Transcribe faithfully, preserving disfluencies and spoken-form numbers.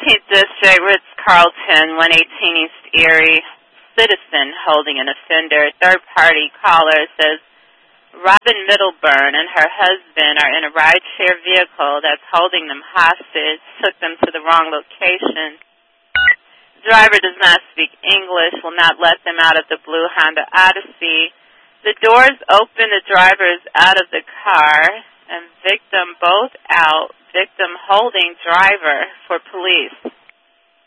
fifteenth District, Ritz-Carlton, one eighteen East Erie. Citizen holding an offender. Third-party caller says Robin Middleburn and her husband are in a rideshare vehicle that's holding them hostage, took them to the wrong location. The driver does not speak English, will not let them out of the blue Honda Odyssey. The doors open, the driver is out of the car, and victim both out, victim holding driver for police.